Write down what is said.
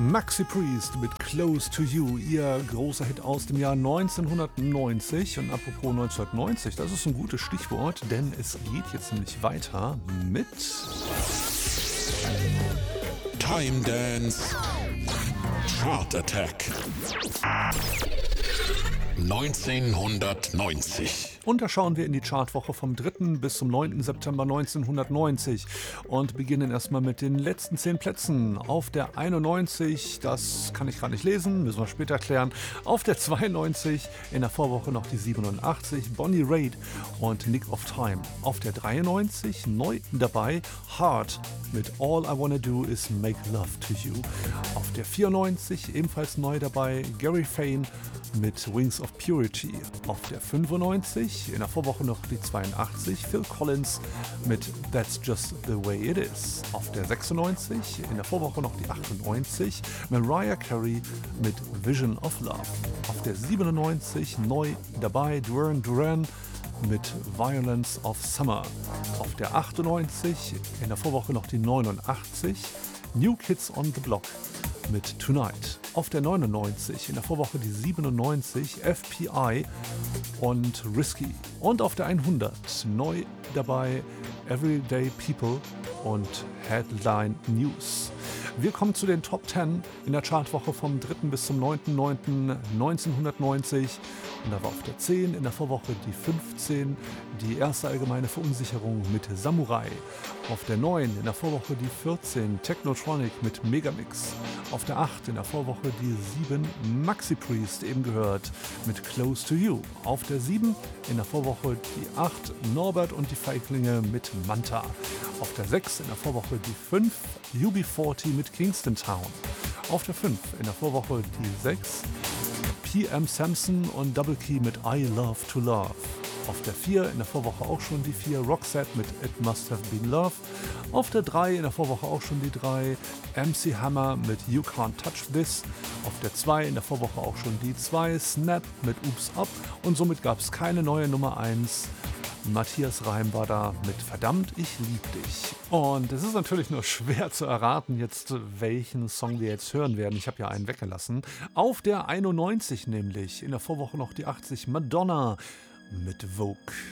Maxi Priest mit Close to You, ihr großer Hit aus dem Jahr 1990. Und apropos 1990, das ist ein gutes Stichwort, denn es geht jetzt nämlich weiter mit Time Dance Chart Attack 1990. Und da schauen wir in die Chartwoche vom 3. bis zum 9. September 1990 und beginnen erstmal mit den letzten 10 Plätzen. Auf der 91, das kann ich gerade nicht lesen, müssen wir später klären. Auf der 92, in der Vorwoche noch die 87, Bonnie Raitt und Nick of Time. Auf der 93, neu dabei, Heart mit All I Wanna Do Is Make Love to You. Auf der 94, ebenfalls neu dabei, Gary Fane mit Wings of Purity. Auf der 95, in der Vorwoche noch die 82, Phil Collins mit That's Just the Way It Is. Auf der 96, in der Vorwoche noch die 98, Mariah Carey mit Vision of Love. Auf der 97, neu dabei, Duran Duran mit Violence of Summer. Auf der 98, in der Vorwoche noch die 89, New Kids on the Block mit Tonight. Auf der 99, in der Vorwoche die 97, FPI und Risky. Und auf der 100, neu dabei, Everyday People und Headline News. Wir kommen zu den Top 10 in der Chartwoche vom 3. bis zum 9.9.1990. Und da war auf der 10, in der Vorwoche die 15, die erste allgemeine Verunsicherung mit Samurai. Auf der 9, in der Vorwoche die 14, Technotronic mit Megamix. Auf der 8, in der Vorwoche die 7, Maxi Priest, eben gehört, mit Close to You. Auf der 7, in der Vorwoche die 8, Norbert und die Feiglinge mit Manta. Auf der 6, in der Vorwoche die 5, UB40 mit Kingston Town. Auf der 5, in der Vorwoche die 6, PM Samson und Double Key mit I Love to Love. Auf der 4, in der Vorwoche auch schon die 4, Roxette mit It Must Have Been Love. Auf der 3, in der Vorwoche auch schon die 3, MC Hammer mit You Can't Touch This. Auf der 2, in der Vorwoche auch schon die 2, Snap mit Oops Up. Und somit gab es keine neue Nummer 1. Matthias Reim war da mit Verdammt, ich lieb dich. Und es ist natürlich nur schwer zu erraten jetzt, welchen Song wir jetzt hören werden. Ich habe ja einen weggelassen. Auf der 91 nämlich, in der Vorwoche noch die 80, Madonna mit Vogue.